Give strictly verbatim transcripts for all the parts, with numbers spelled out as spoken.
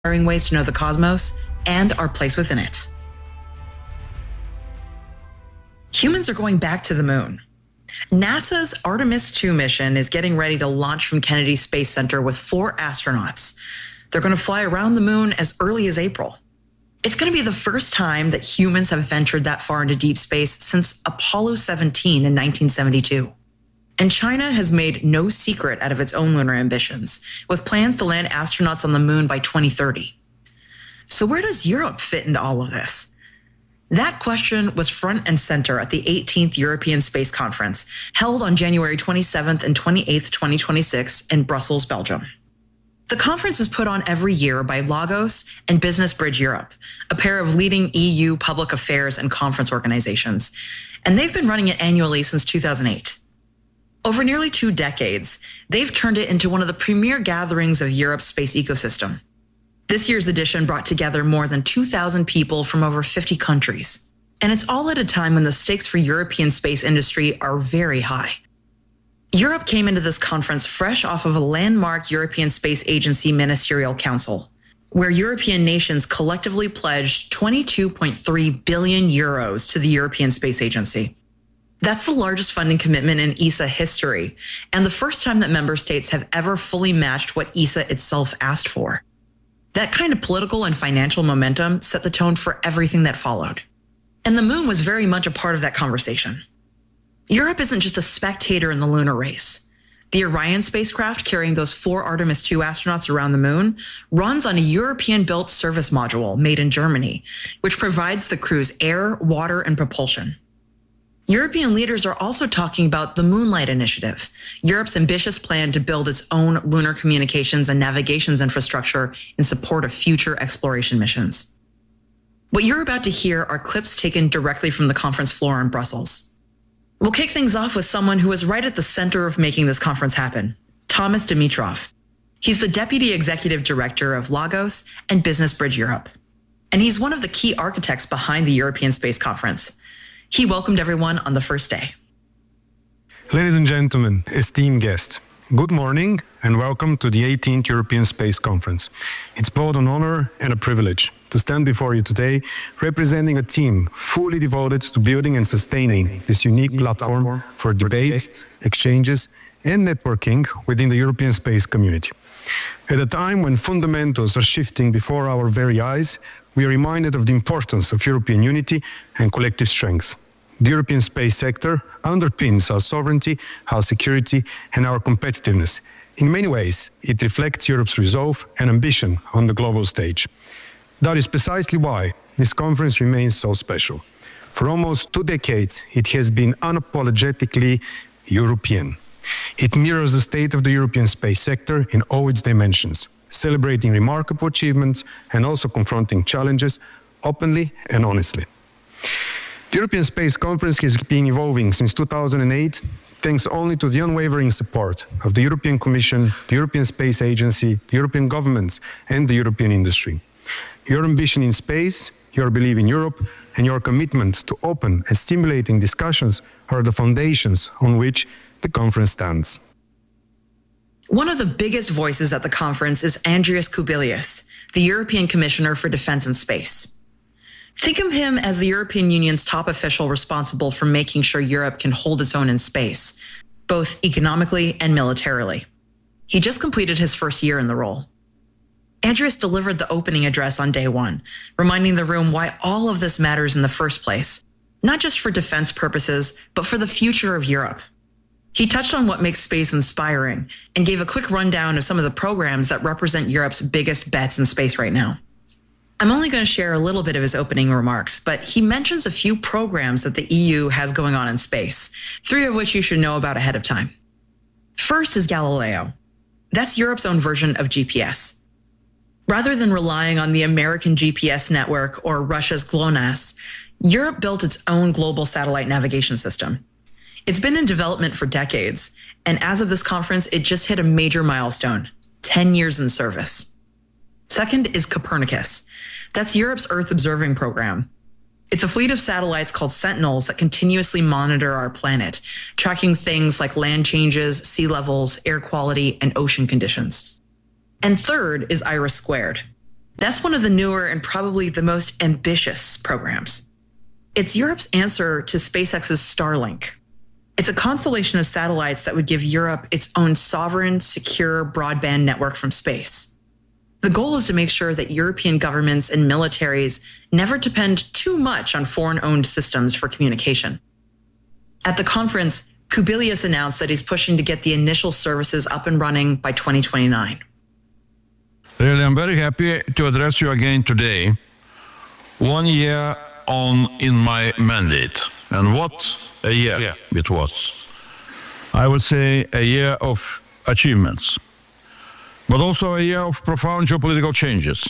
inspiring ways to know the cosmos and our place within it. Humans are going back to the moon. NASA's Artemis two mission is getting ready to launch from Kennedy Space Center with four astronauts. They're going to fly around the moon as early as April. It's going to be the first time that humans have ventured that far into deep space since Apollo seventeen in nineteen seventy-two. And China has made no secret out of its own lunar ambitions, with plans to land astronauts on the moon by twenty thirty. So where does Europe fit into all of this? That question was front and center at the eighteenth European Space Conference, held on January twenty-seventh and twenty-eighth, twenty twenty-six in Brussels, Belgium. The conference is put on every year by Lagos and Business Bridge Europe, a pair of leading E U public affairs and conference organizations, and they've been running it annually since two thousand eight. Over nearly two decades, they've turned it into one of the premier gatherings of Europe's space ecosystem. This year's edition brought together more than two thousand people from over fifty countries. And it's all at a time when the stakes for European space industry are very high. Europe came into this conference fresh off of a landmark European Space Agency Ministerial Council, where European nations collectively pledged twenty-two point three billion euros to the European Space Agency. That's the largest funding commitment in E S A history, and the first time that member states have ever fully matched what E S A itself asked for. That kind of political and financial momentum set the tone for everything that followed. And the moon was very much a part of that conversation. Europe isn't just a spectator in the lunar race. The Orion spacecraft carrying those four Artemis two astronauts around the moon runs on a European-built service module made in Germany, which provides the crew's air, water, and propulsion. European leaders are also talking about the Moonlight Initiative, Europe's ambitious plan to build its own lunar communications and navigations infrastructure in support of future exploration missions. What you're about to hear are clips taken directly from the conference floor in Brussels. We'll kick things off with someone who was right at the center of making this conference happen, Thomas Dimitrov. He's the Deputy Executive Director of Lagos and Business Bridge Europe. And he's one of the key architects behind the European Space Conference. He welcomed everyone on the first day. Ladies and gentlemen, esteemed guests, good morning and welcome to the eighteenth European Space Conference. It's both an honor and a privilege to stand before you today representing a team fully devoted to building and sustaining this unique platform for debates, exchanges, and networking within the European space community. At a time when fundamentals are shifting before our very eyes, we are reminded of the importance of European unity and collective strength. The European space sector underpins our sovereignty, our security, and our competitiveness. In many ways, it reflects Europe's resolve and ambition on the global stage. That is precisely why this conference remains so special. For almost two decades, it has been unapologetically European. It mirrors the state of the European space sector in all its dimensions, celebrating remarkable achievements and also confronting challenges openly and honestly. The European Space Conference has been evolving since two thousand eight, thanks only to the unwavering support of the European Commission, the European Space Agency, the European governments, and the European industry. Your ambition in space, your belief in Europe, and your commitment to open and stimulating discussions are the foundations on which the conference stands. One of the biggest voices at the conference is Andrius Kubilius, the European Commissioner for Defense and Space. Think of him as the European Union's top official responsible for making sure Europe can hold its own in space, both economically and militarily. He just completed his first year in the role. Andrius delivered the opening address on day one, reminding the room why all of this matters in the first place, not just for defense purposes, but for the future of Europe. He touched on what makes space inspiring and gave a quick rundown of some of the programs that represent Europe's biggest bets in space right now. I'm only going to share a little bit of his opening remarks, but he mentions a few programs that the E U has going on in space, three of which you should know about ahead of time. First is Galileo. That's Europe's own version of G P S. Rather than relying on the American G P S network or Russia's GLONASS, Europe built its own global satellite navigation system. It's been in development for decades, and as of this conference, it just hit a major milestone, ten years in service. Second is Copernicus. That's Europe's Earth observing program. It's a fleet of satellites called Sentinels that continuously monitor our planet, tracking things like land changes, sea levels, air quality, and ocean conditions. And third is IRIS Squared. That's one of the newer and probably the most ambitious programs. It's Europe's answer to SpaceX's Starlink. It's a constellation of satellites that would give Europe its own sovereign, secure broadband network from space. The goal is to make sure that European governments and militaries never depend too much on foreign-owned systems for communication. At the conference, Kubilius announced that he's pushing to get the initial services up and running by twenty twenty-nine. Really, I'm very happy to address you again today, one year on in my mandate. And what a year yeah. it was. I would say a year of achievements, but also a year of profound geopolitical changes.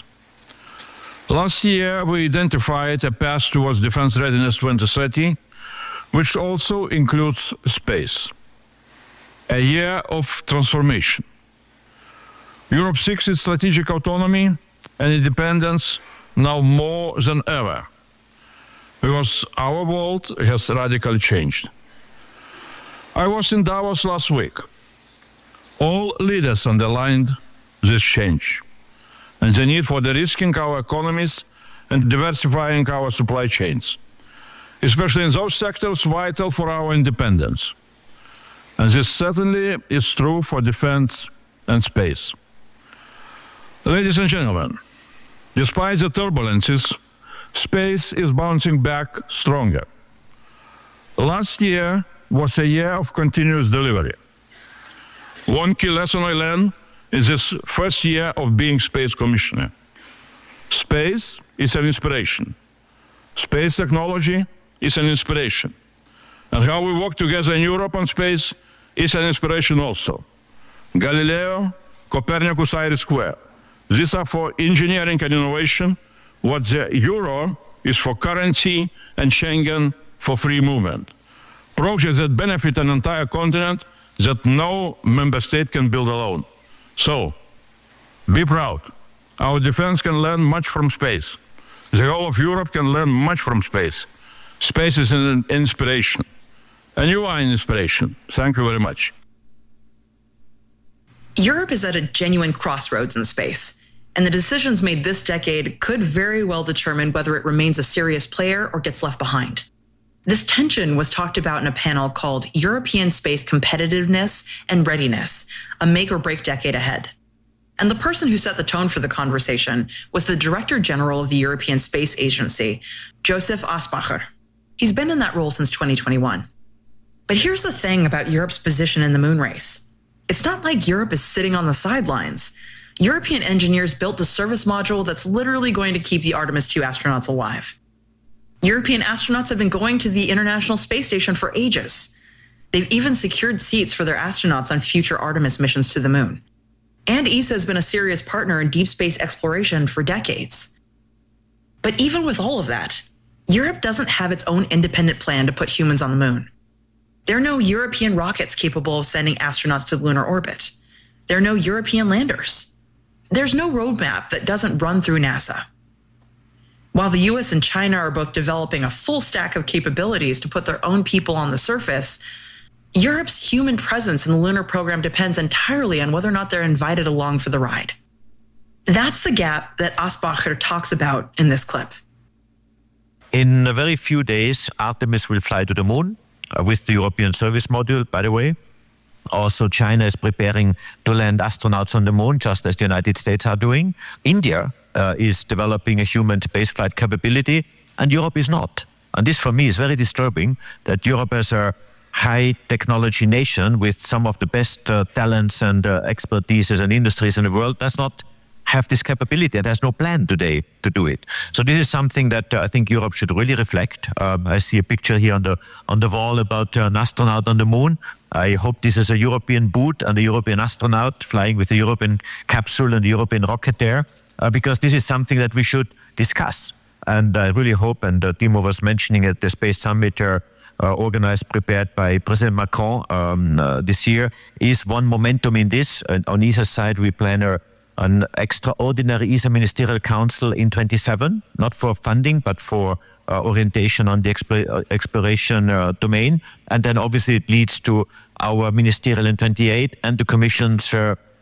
Last year, we identified a path towards Defense Readiness twenty thirty, which also includes space. A year of transformation. Europe seeks its strategic autonomy and independence now more than ever, because our world has radically changed. I was in Davos last week. All leaders underlined this change and the need for de-risking our economies and diversifying our supply chains, especially in those sectors vital for our independence. And this certainly is true for defense and space. Ladies and gentlemen, despite the turbulences, space is bouncing back stronger. Last year was a year of continuous delivery. One key lesson I learned in this first year of being Space Commissioner. Space is an inspiration. Space technology is an inspiration. And how we work together in Europe on space is an inspiration also. Galileo, Copernicus, Iris Square. These are for engineering and innovation, what the euro is for currency and Schengen for free movement. Projects that benefit an entire continent that no member state can build alone. So, be proud. Our defense can learn much from space. The whole of Europe can learn much from space. Space is an inspiration. And you are an inspiration. Thank you very much. Europe is at a genuine crossroads in space, and the decisions made this decade could very well determine whether it remains a serious player or gets left behind. This tension was talked about in a panel called European Space Competitiveness and Readiness, a make or break decade ahead. And the person who set the tone for the conversation was the Director General of the European Space Agency, Josef Aspacher. He's been in that role since twenty twenty-one. But here's the thing about Europe's position in the moon race. It's not like Europe is sitting on the sidelines. European engineers built the service module that's literally going to keep the Artemis two astronauts alive. European astronauts have been going to the International Space Station for ages. They've even secured seats for their astronauts on future Artemis missions to the moon. And E S A has been a serious partner in deep space exploration for decades. But even with all of that, Europe doesn't have its own independent plan to put humans on the moon. There are no European rockets capable of sending astronauts to lunar orbit. There are no European landers. There's no roadmap that doesn't run through NASA. While the U S and China are both developing a full stack of capabilities to put their own people on the surface, Europe's human presence in the lunar program depends entirely on whether or not they're invited along for the ride. That's the gap that Aspacher talks about in this clip. In a very few days, Artemis will fly to the moon uh, with the European service module, by the way. Also, China is preparing to land astronauts on the moon, just as the United States are doing. India uh, is developing a human spaceflight capability, and Europe is not. And this, for me, is very disturbing, that Europe as a high technology nation with some of the best uh, talents and uh, expertises and industries in the world does not have this capability and has no plan today to do it. So this is something that uh, I think Europe should really reflect. Um, I see a picture here on the on the wall about uh, an astronaut on the moon. I hope this is a European boot and a European astronaut flying with the European capsule and the European rocket there, uh, because this is something that we should discuss. And I really hope, and uh, Timo was mentioning at the Space Summit uh, uh, organized, prepared by President Macron um, uh, this year, is one momentum in this. And on E S A's side, we plan a an extraordinary E S A Ministerial Council in twenty-seven, not for funding, but for uh, orientation on the explore, uh, exploration uh, domain. And then obviously it leads to our ministerial in twenty-eight and the Commission's uh,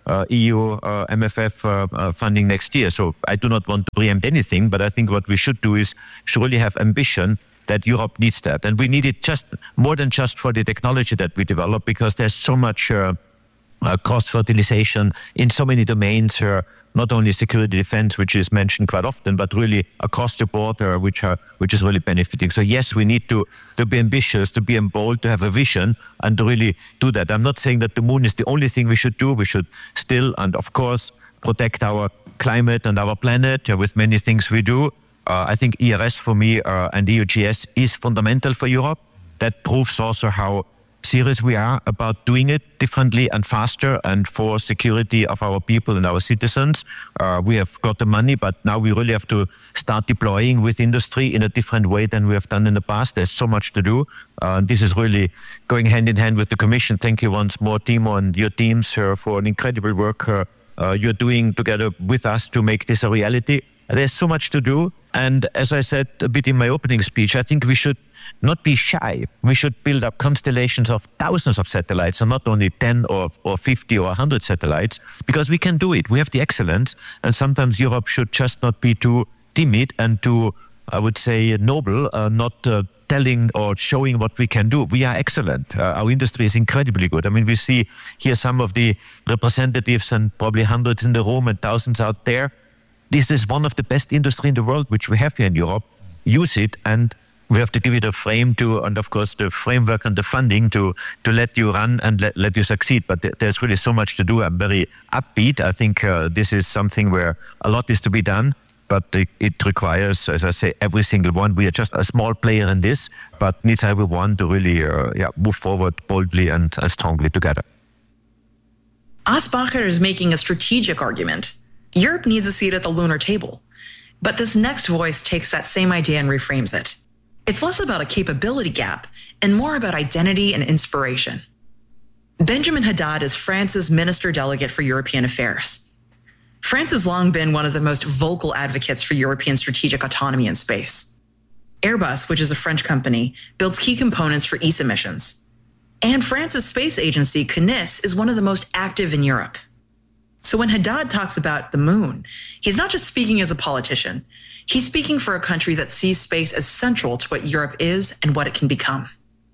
uh, E U uh, M F F uh, uh, funding next year. So I do not want to preempt anything, but I think what we should do is surely have ambition that Europe needs that. And we need it just more than just for the technology that we develop, because there's so much uh, uh, cross-fertilization in so many domains, uh, not only security defense, which is mentioned quite often, but really across the board, uh, which are which is really benefiting. So yes, we need to, to be ambitious, to be bold, to have a vision, and to really do that. I'm not saying that the moon is the only thing we should do. We should still, and of course, protect our climate and our planet uh, with many things we do. Uh, I think E R S for me uh, and E U G S is fundamental for Europe. That proves also how serious we are about doing it differently and faster, and for security of our people and our citizens. Uh, we have got the money, but now we really have to start deploying with industry in a different way than we have done in the past. There's so much to do. Uh, and this is really going hand in hand with the Commission. Thank you once more, Timo, and your teams uh, for an incredible work uh, uh, you're doing together with us to make this a reality. There's so much to do. And as I said a bit in my opening speech, I think we should not be shy. We should build up constellations of thousands of satellites, and not only ten or, or fifty or one hundred satellites, because we can do it. We have the excellence. And sometimes Europe should just not be too timid and too, I would say, noble, uh, not uh, telling or showing what we can do. We are excellent. Uh, our industry is incredibly good. I mean, we see here some of the representatives, and probably hundreds in the room and thousands out there. This is one of the best industry in the world, which we have here in Europe. Use it, and we have to give it a frame to, and of course the framework and the funding to to let you run and let, let you succeed. But th there's really so much to do. I'm very upbeat. I think uh, this is something where a lot is to be done, but it, it requires, as I say, every single one. We are just a small player in this, but needs everyone to really uh, yeah, move forward boldly and uh, strongly together. Asbacher is making a strategic argument. Europe needs a seat at the lunar table. But this next voice takes that same idea and reframes it. It's less about a capability gap and more about identity and inspiration. Benjamin Haddad is France's Minister Delegate for European Affairs. France has long been one of the most vocal advocates for European strategic autonomy in space. Airbus, which is a French company, builds key components for E S A missions. And France's space agency, CNIS, is one of the most active in Europe. So when Haddad talks about the moon, he's not just speaking as a politician. He's speaking for a country that sees space as central to what Europe is and what it can become.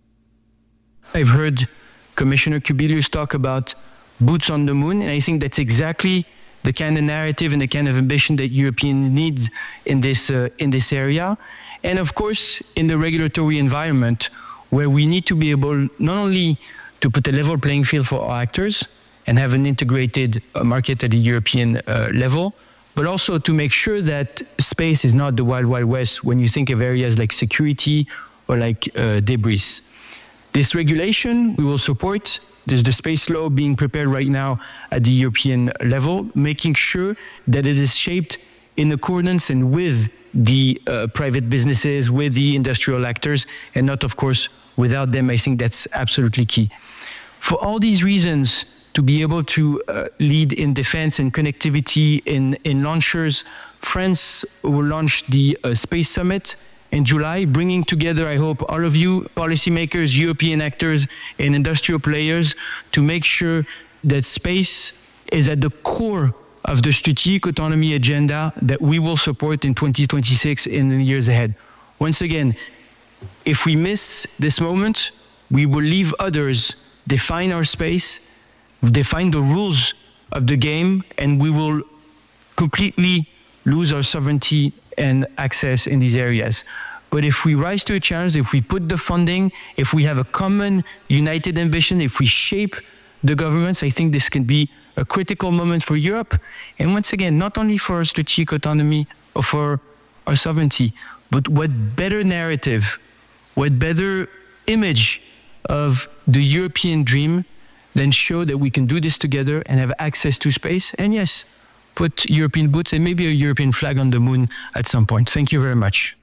I've heard Commissioner Kubilius talk about boots on the moon, and I think that's exactly the kind of narrative and the kind of ambition that Europeans need in this, uh, in this area. And of course, in the regulatory environment, where we need to be able not only to put a level playing field for our actors, and have an integrated uh, market at the European uh, level, but also to make sure that space is not the wild, wild west when you think of areas like security or like uh, debris. This regulation we will support. There's the space law being prepared right now at the European level, making sure that it is shaped in accordance and with the uh, private businesses, with the industrial actors, and not, of course, without them. I think that's absolutely key. For all these reasons, to be able to uh, lead in defense and connectivity in, in launchers, France will launch the uh, Space Summit in July, bringing together, I hope, all of you, policymakers, European actors, and industrial players, to make sure that space is at the core of the strategic autonomy agenda that we will support in twenty twenty-six and in the years ahead. Once again, if we miss this moment, we will leave others define our space, define the rules of the game, and we will completely lose our sovereignty and access in these areas. But if we rise to a challenge, if we put the funding, if we have a common united ambition, if we shape the governments, I think this can be a critical moment for Europe. And once again, not only for our strategic autonomy or for our sovereignty, but what better narrative, what better image of the European dream then show that we can do this together and have access to space. And yes, put European boots and maybe a European flag on the moon at some point. Thank you very much.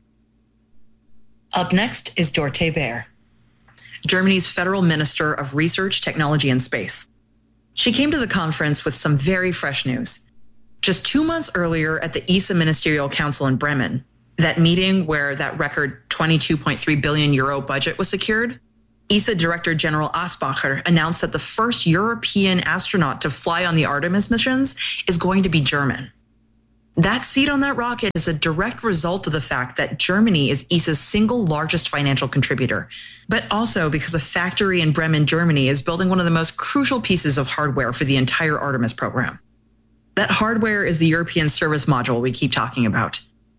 Up next is Dorothee Bär, Germany's Federal Minister of Research, Technology and Space. She came to the conference with some very fresh news. Just two months earlier at the E S A Ministerial Council in Bremen, that meeting where that record twenty-two point three billion euro budget was secured, E S A Director General Asbacher announced that the first European astronaut to fly on the Artemis missions is going to be German. That seat on that rocket is a direct result of the fact that Germany is E S A's single largest financial contributor, but also because a factory in Bremen, Germany is building one of the most crucial pieces of hardware for the entire Artemis program. That hardware is the European Service Module we keep talking about.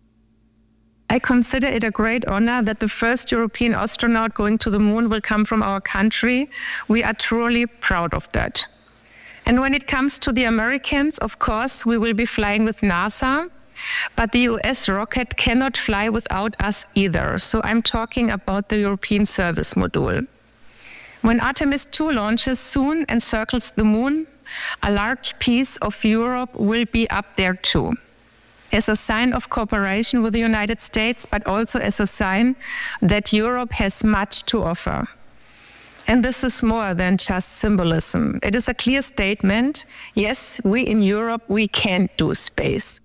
I consider it a great honor that the first European astronaut going to the moon will come from our country. We are truly proud of that. And when it comes to the Americans, of course, we will be flying with NASA, but the U S rocket cannot fly without us either. So I'm talking about the European Service Module. When Artemis two launches soon and circles the moon, a large piece of Europe will be up there too, as a sign of cooperation with the United States, but also as a sign that Europe has much to offer. And this is more than just symbolism. It is a clear statement. Yes, we in Europe, we can do space.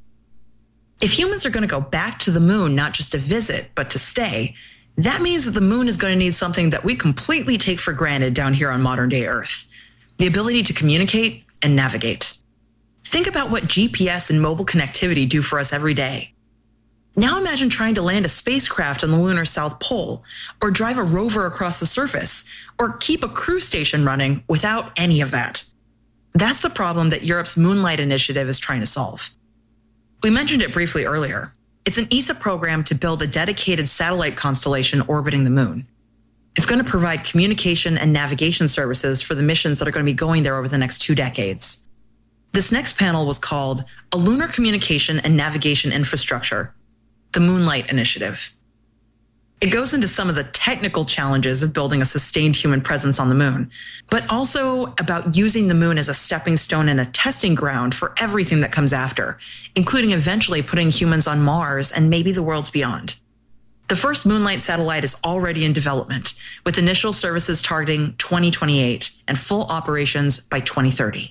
If humans are going to go back to the moon, not just to visit, but to stay, that means that the moon is going to need something that we completely take for granted down here on modern day Earth: the ability to communicate and navigate. Think about what G P S and mobile connectivity do for us every day. Now imagine trying to land a spacecraft on the lunar South Pole, or drive a rover across the surface, or keep a cruise station running without any of that. That's the problem that Europe's Moonlight Initiative is trying to solve. We mentioned it briefly earlier. It's an E S A program to build a dedicated satellite constellation orbiting the moon. It's going to provide communication and navigation services for the missions that are going to be going there over the next two decades. This next panel was called A Lunar Communication and Navigation Infrastructure, the Moonlight Initiative. It goes into some of the technical challenges of building a sustained human presence on the moon, but also about using the moon as a stepping stone and a testing ground for everything that comes after, including eventually putting humans on Mars and maybe the worlds beyond. The first Moonlight satellite is already in development, with initial services targeting twenty twenty-eight and full operations by twenty thirty.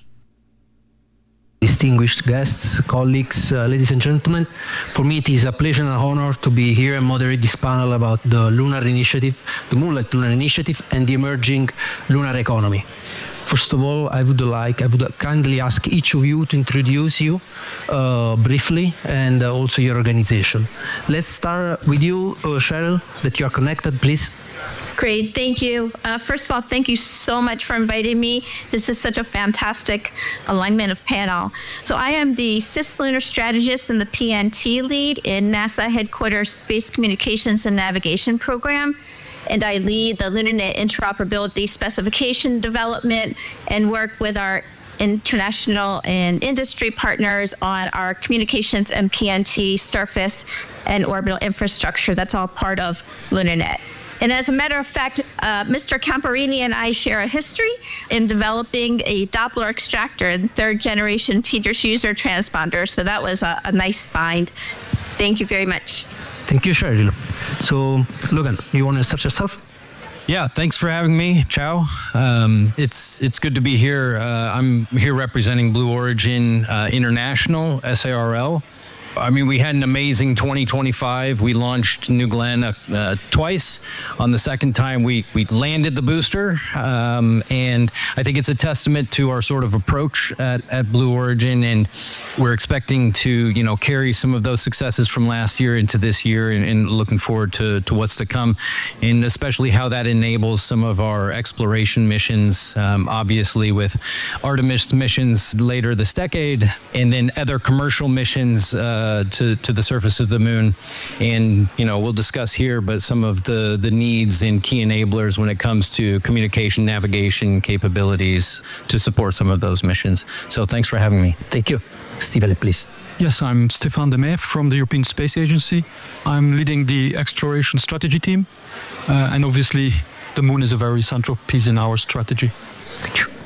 Distinguished guests, colleagues, uh, ladies and gentlemen, for me it is a pleasure and an honor to be here and moderate this panel about the Lunar Initiative, the Moonlight Lunar Initiative, and the emerging lunar economy. First of all, I would like, I would kindly ask each of you to introduce you uh, briefly and uh, also your organization. Let's start with you, uh, Cheryl, that you are connected, please. Great, thank you. Uh, first of all, thank you so much for inviting me. This is such a fantastic alignment of panel. So I am the cislunar strategist and the P N T lead in NASA Headquarters Space Communications and Navigation Program. And I lead the LunarNet interoperability specification development and work with our international and industry partners on our communications and P N T surface and orbital infrastructure. That's all part of LunarNet. And as a matter of fact, uh, Mister Camparini and I share a history in developing a Doppler extractor and third generation Teeter's user transponder. So that was a, a nice find. Thank you very much. Thank you, Cheryl. So, Logan, you want to start yourself? Yeah, thanks for having me. Ciao. Um, it's it's good to be here. Uh, I'm here representing Blue Origin uh, International, S A R L. I mean, we had an amazing twenty twenty-five. We launched New Glenn uh, twice. On the second time, we we landed the booster, um, and I think it's a testament to our sort of approach at, at Blue Origin, and we're expecting to you know carry some of those successes from last year into this year, and, and looking forward to to what's to come, and especially how that enables some of our exploration missions. Um, obviously, with Artemis missions later this decade, and then other commercial missions. Uh, Uh, to, to the surface of the moon. And, you know, we'll discuss here, but some of the, the needs and key enablers when it comes to communication, navigation capabilities to support some of those missions. So thanks for having me. Thank you. Stephen, please. Yes, I'm Stéphane Demey from the European Space Agency. I'm leading the exploration strategy team. Uh, and obviously, the moon is a very central piece in our strategy. Thank you.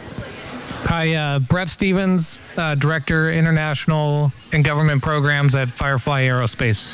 Hi, uh, Brett Stevens, uh, Director, International and Government Programs at Firefly Aerospace.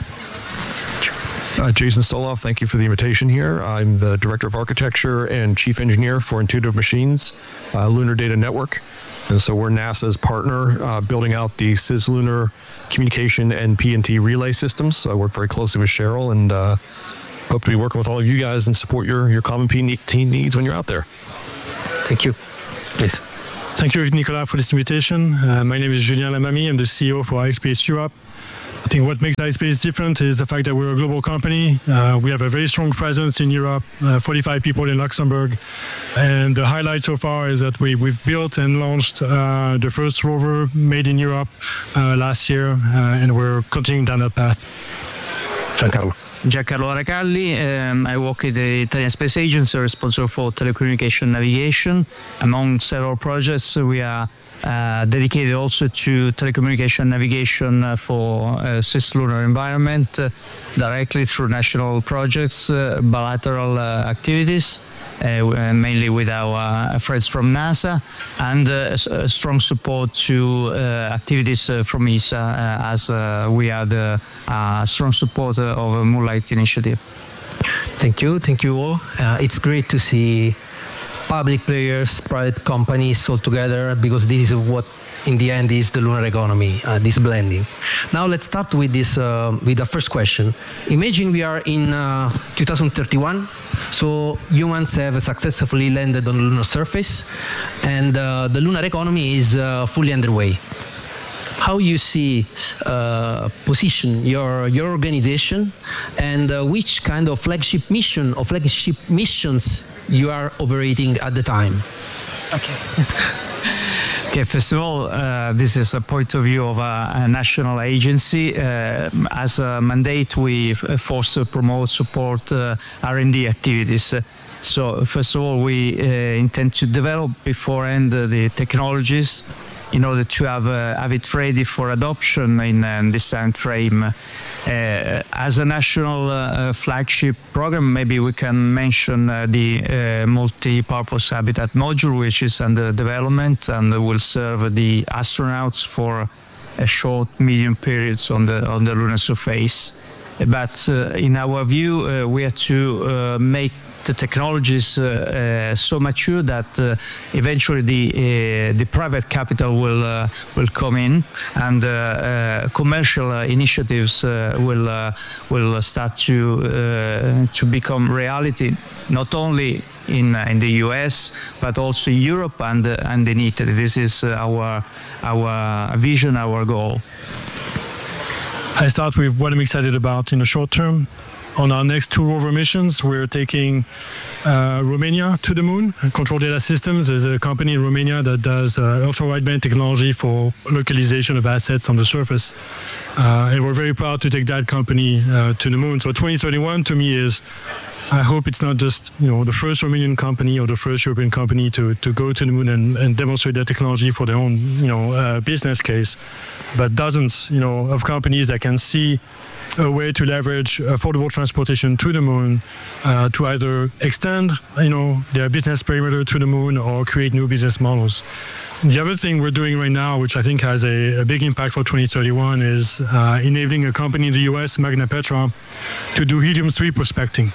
Uh, Jason Stoloff, thank you for the invitation here. I'm the Director of Architecture and Chief Engineer for Intuitive Machines, uh, Lunar Data Network. And so we're NASA's partner uh, building out the cislunar communication and P N T relay systems. So I work very closely with Cheryl, and uh, Hope to be working with all of you guys and support your, your common team needs when you're out there. Thank you. Please. Thank you, Nicolas, for this invitation. Uh, my name is Julien Lamamy. I'm the C E O for iSpace Europe. I think what makes iSpace different is the fact that we're a global company. Uh, we have a very strong presence in Europe, uh, forty-five people in Luxembourg. And the highlight so far is that we, we've built and launched uh, the first rover made in Europe uh, last year, uh, and we're continuing down that path. Giancarlo. Giancarlo Aracalli. Um, I work at the Italian Space Agency, responsible for telecommunication navigation. Among several projects, we are uh, dedicated also to telecommunication navigation uh, for uh, cislunar environment, uh, directly through national projects, uh, bilateral uh, activities. Uh, mainly with our uh, friends from NASA, and uh, a strong support to uh, activities uh, from E S A, uh, as uh, we are the uh, strong supporter of the Moonlight Initiative. Thank you, thank you all. Uh, it's great to see public players, private companies all together, because this is what in the end is the lunar economy, uh, this blending. Now let's start with this, uh, with the first question. Imagine we are in uh, two thousand thirty-one, so humans have successfully landed on the lunar surface, and uh, the lunar economy is uh, fully underway. How you see uh, position your your organization, and uh, which kind of flagship mission or flagship missions you are operating at the time? Okay. Okay, first of all, uh, this is a point of view of a, a national agency. Uh, as a mandate, we force to promote, support uh, R and D activities. So, first of all, we uh, intend to develop beforehand uh, the technologies in order to have, uh, have it ready for adoption in, uh, in this time frame. Uh, as a national uh, flagship program, maybe we can mention uh, the uh, multi-purpose habitat module, which is under development and will serve the astronauts for a short, medium periods on the on the lunar surface. But uh, in our view, uh, we have to uh, make the technologies uh, uh, so mature that uh, eventually the uh, the private capital will uh, will come in, and uh, uh, commercial uh, initiatives uh, will uh, will start to uh, to become reality, not only in uh, in the U S but also Europe and uh, and in Italy. This is uh, our our vision, our goal. I start with what I'm excited about in the short term. On our next two rover missions, we're taking uh, Romania to the moon. Control Data Systems is a company in Romania that does uh, ultra-wideband technology for localization of assets on the surface. Uh, and we're very proud to take that company uh, to the moon. So twenty thirty-one to me is, I hope it's not just, you know, the first Romanian company or the first European company to, to go to the moon and, and demonstrate their technology for their own, you know, uh, business case, but dozens, you know, of companies that can see a way to leverage affordable transportation to the moon uh, to either extend, you know, their business perimeter to the moon or create new business models. The other thing we're doing right now, which I think has a, a big impact for twenty thirty-one, is uh, enabling a company in the U S, Magna Petra, to do helium three prospecting.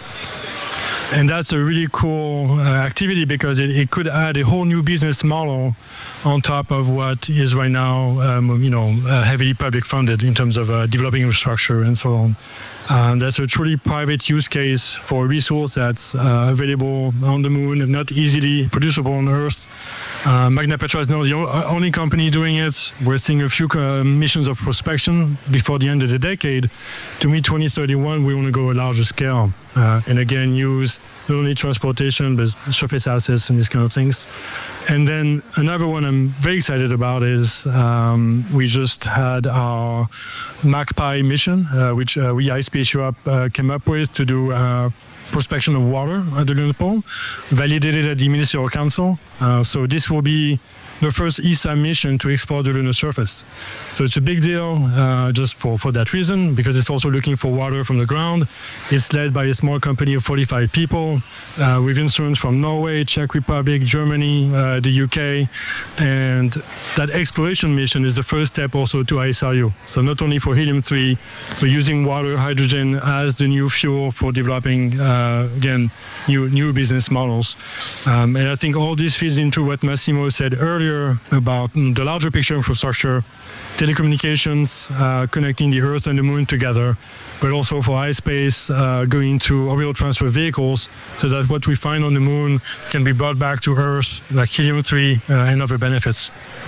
And that's a really cool uh, activity because it, it could add a whole new business model on top of what is right now, um, you know, uh, heavily public funded in terms of uh, developing infrastructure and so on. Um, that's a truly private use case for a resource that's uh, available on the moon, not easily producible on Earth. Uh, Magna Petra is not the only company doing it. We're seeing a few uh, missions of prospection before the end of the decade. To me, twenty thirty-one, we want to go a larger scale. Uh, and again, use not only transportation, but surface assets and these kind of things. And then another one I'm very excited about is um, we just had our MACPI mission, uh, which uh, we, iSpace Europe, uh, came up with to do uh, prospection of water at the lunar pole, validated at the Ministerial Council. Uh, so this will be the first E S A mission to explore the lunar surface. So it's a big deal uh, just for, for that reason, because it's also looking for water from the ground. It's led by a small company of forty-five people uh, with instruments from Norway, Czech Republic, Germany, uh, the U K. And that exploration mission is the first step also to I S R U. So not only for helium three, but using water, hydrogen as the new fuel for developing, uh, again, new, new business models. Um, and I think all this feeds into what Massimo said earlier, earlier about mm, the larger picture infrastructure, telecommunications, uh, connecting the Earth and the Moon together, but also for iSpace, uh, going to orbital transfer vehicles so that what we find on the Moon can be brought back to Earth, like helium three uh, and other benefits.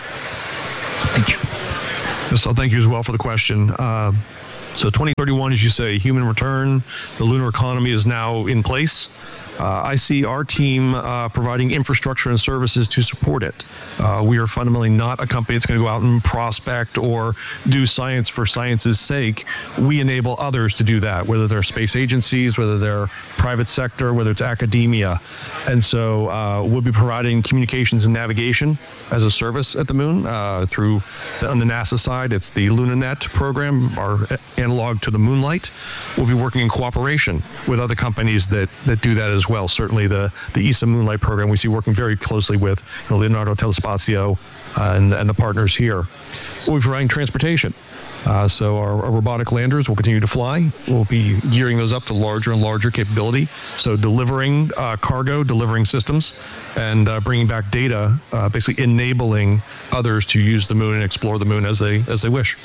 Thank you. So thank you as well for the question. Uh, so twenty thirty-one, as you say, human return, the lunar economy is now in place. Uh, I see our team uh, providing infrastructure and services to support it. Uh, we are fundamentally not a company that's going to go out and prospect or do science for science's sake. We enable others to do that, whether they're space agencies, whether they're private sector, whether it's academia. And so uh, we'll be providing communications and navigation as a service at the Moon uh, through, the, on the NASA side, it's the LunaNet program, our analog to the Moonlight. We'll be working in cooperation with other companies that, that do that as well. Certainly the, the E S A Moonlight program we see working very closely with you know, Leonardo Telespazio uh, and, and the partners here. We'll be providing transportation. Uh, so our, our robotic landers will continue to fly. We'll be gearing those up to larger and larger capability. So delivering uh, cargo, delivering systems, and uh, bringing back data, uh, basically enabling others to use the Moon and explore the Moon as they as they wish.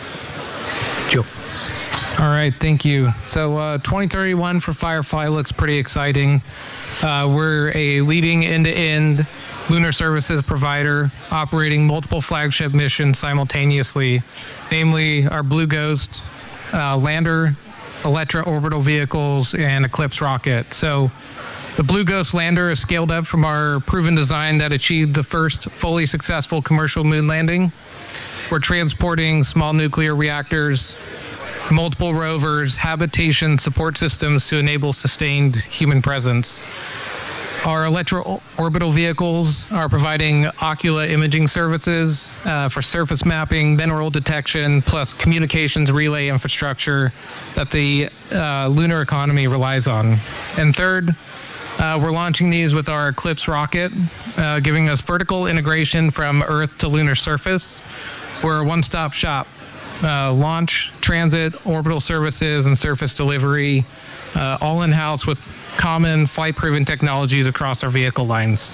Joe. All right, thank you. So uh, twenty thirty-one for Firefly looks pretty exciting. Uh, we're a leading end-to-end lunar services provider operating multiple flagship missions simultaneously, namely our Blue Ghost uh, lander, Electra orbital vehicles, and Eclipse rocket. So the Blue Ghost lander is scaled up from our proven design that achieved the first fully successful commercial moon landing. We're transporting small nuclear reactors, multiple rovers, habitation support systems to enable sustained human presence. Our Electra orbital vehicles are providing Ocula imaging services uh, for surface mapping, mineral detection, plus communications relay infrastructure that the uh, lunar economy relies on. And third, uh, we're launching these with our Eclipse rocket, uh, giving us vertical integration from Earth to lunar surface. We're a one-stop shop. Uh, launch, transit, orbital services, and surface delivery, uh, all in-house with common flight-proven technologies across our vehicle lines.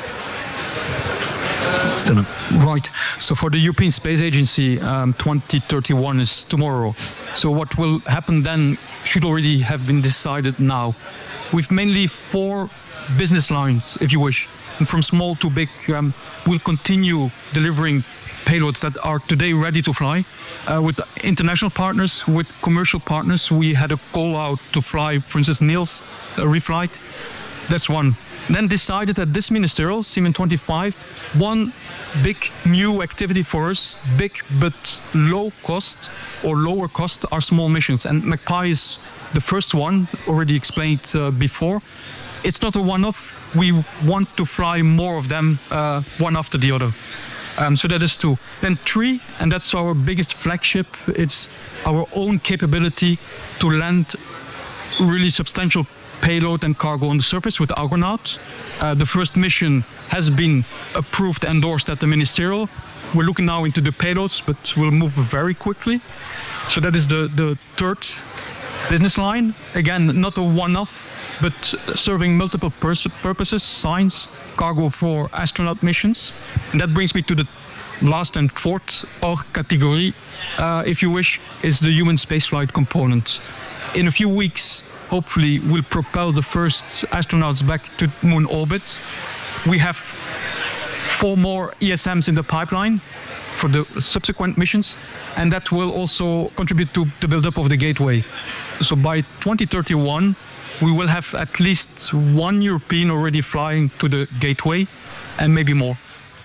Right. So for the European Space Agency, um, twenty thirty-one is tomorrow. So what will happen then should already have been decided now. We've mainly four business lines, if you wish. And from small to big, um, we'll continue delivering payloads that are today ready to fly. Uh, with international partners, with commercial partners, we had a call out to fly, for instance, Niels, a reflight. That's one. Then decided that this ministerial, Siemens twenty-five, one big new activity for us, big but low cost or lower cost are small missions. And Magpie is the first one, already explained uh, before. It's not a one-off. We want to fly more of them, uh, one after the other. Um, so that is two. Then three, and that's our biggest flagship. It's our own capability to land really substantial payload and cargo on the surface with Argonaut. Uh, the first mission has been approved, endorsed at the ministerial. We're looking now into the payloads, but we'll move very quickly. So that is the, the third business line. Again, not a one-off, but serving multiple pers- purposes, science, cargo for astronaut missions. And that brings me to the last and fourth or category, uh, if you wish, is the human spaceflight component. In a few weeks, hopefully, we'll propel the first astronauts back to moon orbit. We have four more E S Ms in the pipeline for the subsequent missions, and that will also contribute to the build-up of the Gateway. So by twenty thirty-one, we will have at least one European already flying to the Gateway, and maybe more.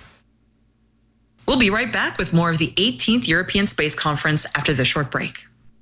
We'll be right back with more of the eighteenth European Space Conference after this short break.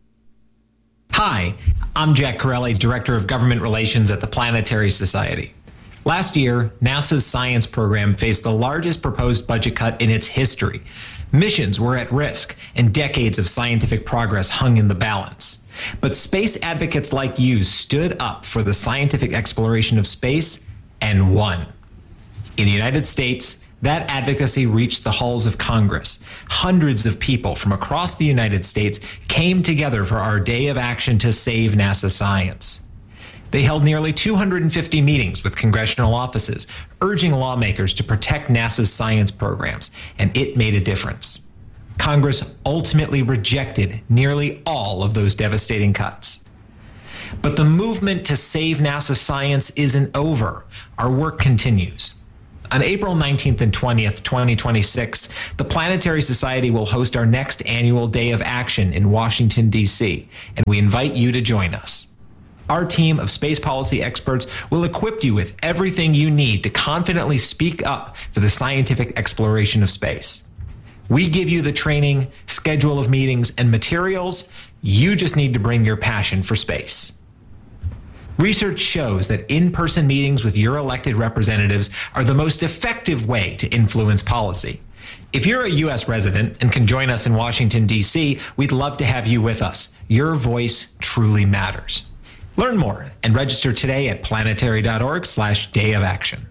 Hi, I'm Jack Corelli, Director of Government Relations at the Planetary Society. Last year, NASA's science program faced the largest proposed budget cut in its history. Missions were at risk, and decades of scientific progress hung in the balance. But space advocates like you stood up for the scientific exploration of space and won. In the United States, that advocacy reached the halls of Congress. Hundreds of people from across the United States came together for our day of action to save NASA science. They held nearly two hundred fifty meetings with congressional offices, urging lawmakers to protect NASA's science programs, and it made a difference. Congress ultimately rejected nearly all of those devastating cuts. But the movement to save NASA science isn't over. Our work continues. On April nineteenth and twentieth, twenty twenty-six, the Planetary Society will host our next annual Day of Action in Washington, D C, and we invite you to join us. Our team of space policy experts will equip you with everything you need to confidently speak up for the scientific exploration of space. We give you the training, schedule of meetings, and materials. You just need to bring your passion for space. Research shows that in-person meetings with your elected representatives are the most effective way to influence policy. If you're a U S resident and can join us in Washington, D C, we'd love to have you with us. Your voice truly matters. Learn more and register today at planetary.org slash day of action.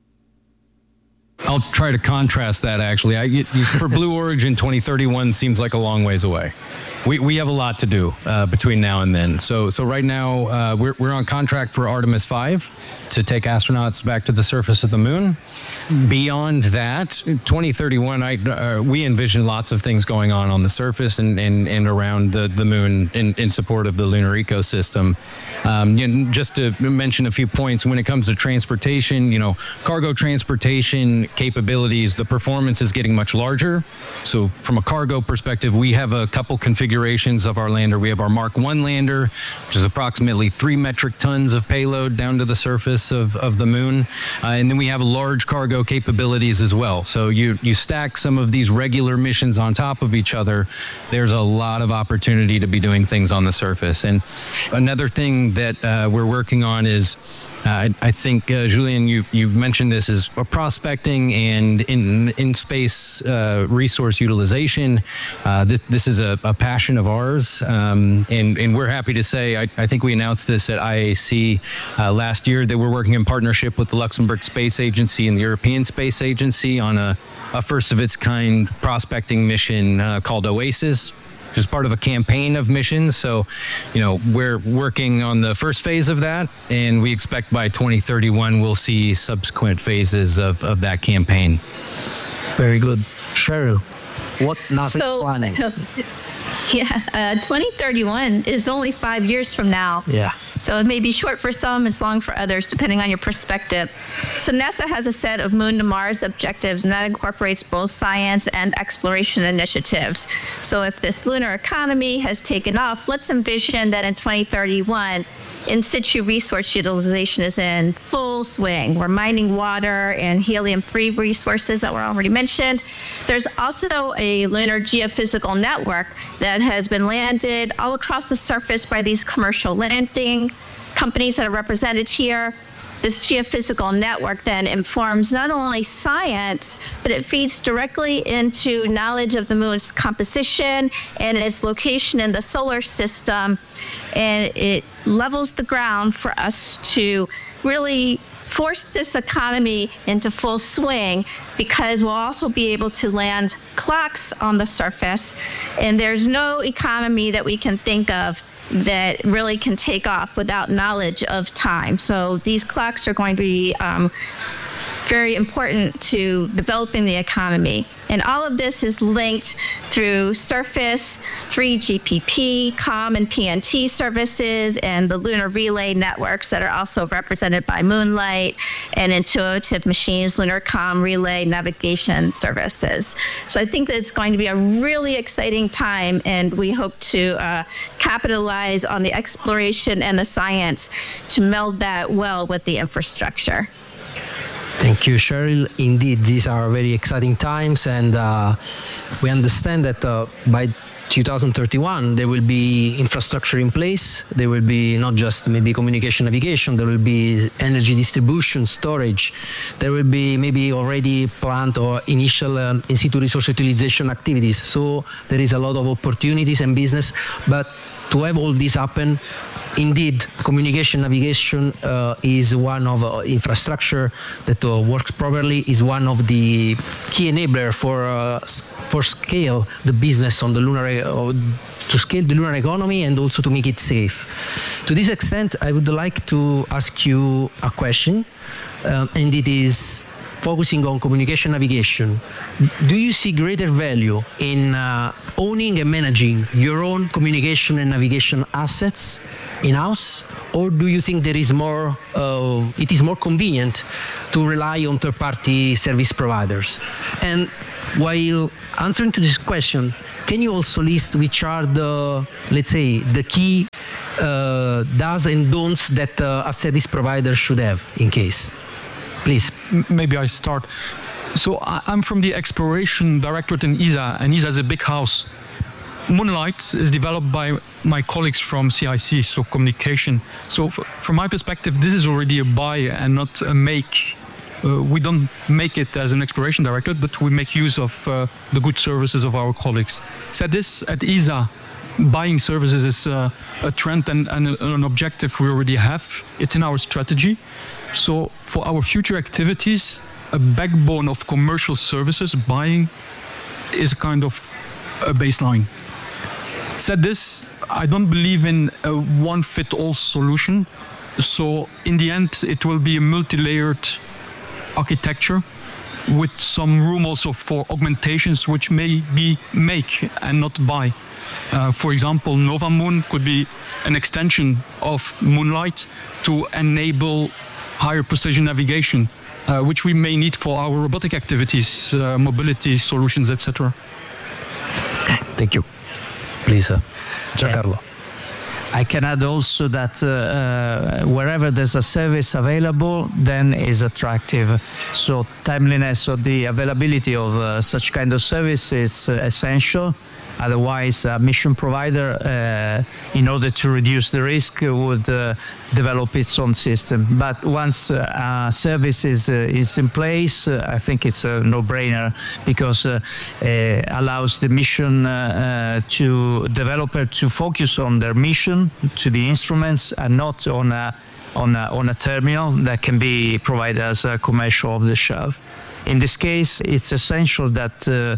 I'll try to contrast that, actually. I, you, for Blue Origin, twenty thirty-one seems like a long ways away. We, we have a lot to do uh, between now and then. So so right now, uh, we're, we're on contract for Artemis five to take astronauts back to the surface of the moon. Beyond that, twenty thirty-one, I, uh, we envision lots of things going on on the surface and, and, and around the, the moon in, in support of the lunar ecosystem. Um, you know, just to mention a few points, when it comes to transportation, you know, cargo transportation capabilities, the performance is getting much larger. So from a cargo perspective, we have a couple configurations of our lander. We have our Mark one lander, which is approximately three metric tons of payload down to the surface of, of the moon. Uh, and then we have large cargo capabilities as well. So you, you stack some of these regular missions on top of each other, there's a lot of opportunity to be doing things on the surface. And another thing that uh, we're working on is, uh, I think, uh, Julian, you, you mentioned this, is prospecting and in, in space uh, resource utilization. Uh, th this is a, a passion of ours, um, and, and we're happy to say, I, I think we announced this at I A C uh, last year, that we're working in partnership with the Luxembourg Space Agency and the European Space Agency on a, a first of its kind prospecting mission uh, called OASIS, which is part of a campaign of missions. So, you know, we're working on the first phase of that, and we expect by twenty thirty-one we'll see subsequent phases of, of that campaign. Very good. Cheryl, what NASA So- is planning? Yeah, uh, twenty thirty-one is only five years from now. Yeah. So it may be short for some, it's long for others, depending on your perspective. So NASA has a set of Moon to Mars objectives, and that incorporates both science and exploration initiatives. So if this lunar economy has taken off, let's envision that in twenty thirty-one, in situ resource utilization is in full swing. We're mining water and helium three resources that were already mentioned. There's also a lunar geophysical network that has been landed all across the surface by these commercial landing companies that are represented here. This geophysical network then informs not only science, but it feeds directly into knowledge of the moon's composition and its location in the solar system. And it levels the ground for us to really force this economy into full swing, because we'll also be able to land clocks on the surface. And there's no economy that we can think of that really can take off without knowledge of time. So these clocks are going to be um, very important to developing the economy. And all of this is linked through surface, three G P P, COM and P N T services, and the lunar relay networks that are also represented by Moonlight and Intuitive Machines, Lunar COM relay navigation services. So I think that it's going to be a really exciting time, and we hope to uh, capitalize on the exploration and the science to meld that well with the infrastructure. Thank you, Cheryl. Indeed, these are very exciting times, and uh, we understand that uh, by two thousand thirty-one, there will be infrastructure in place. There will be not just maybe communication navigation, there will be energy distribution, storage. There will be maybe already planned or initial um, in situ resource utilization activities. So there is a lot of opportunities and business, but to have all this happen, indeed, communication navigation uh, is one of uh, infrastructure that uh, works properly, is one of the key enabler for uh, for scale the business on the lunar uh, to scale the lunar economy and also to make it safe. To this extent, I would like to ask you a question, um, and it is focusing on communication navigation. Do you see greater value in uh, owning and managing your own communication and navigation assets in-house, or do you think there is more, uh, it is more convenient to rely on third-party service providers? And while answering to this question, can you also list which are the, let's say, the key uh, do's and don'ts that uh, a service provider should have in case? Please. Maybe I start. So I, I'm from the Exploration Directorate in E S A, and E S A is a big house. Moonlight is developed by my colleagues from C I C, so communication. So f- from my perspective, this is already a buy and not a make. Uh, we don't make it as an exploration directorate, but we make use of uh, the good services of our colleagues. Said this, at E S A, buying services is uh, a trend and, and an objective we already have. It's in our strategy. So for our future activities, a backbone of commercial services, buying, is a kind of a baseline. Said this, I don't believe in a one-fit-all solution. So in the end, it will be a multi-layered architecture with some room also for augmentations, which may be make and not buy. Uh, for example, Nova Moon could be an extension of Moonlight to enable higher precision navigation, uh, which we may need for our robotic activities, uh, mobility solutions, et cetera. Thank you. Please, uh, Giancarlo. I can add also that uh, uh, wherever there's a service available, then is attractive. So timeliness or the availability of uh, such kind of service is uh, essential. Otherwise, a mission provider, uh, in order to reduce the risk, would uh, develop its own system. But once uh, a service is, uh, is in place, uh, I think it's a no-brainer, because uh, it allows the mission uh, uh, to developer to focus on their mission, to the instruments, and not on a on a, on a terminal that can be provided as a commercial off the shelf. In this case, it's essential that uh,